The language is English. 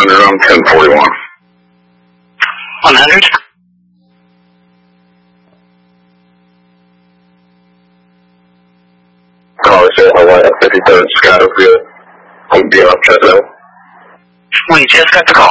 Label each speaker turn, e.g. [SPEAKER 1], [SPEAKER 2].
[SPEAKER 1] 100 on 1041.
[SPEAKER 2] 100?
[SPEAKER 1] Call us at Hawaii 53rd Skyfield. I'm being up just now.
[SPEAKER 2] We just got the call.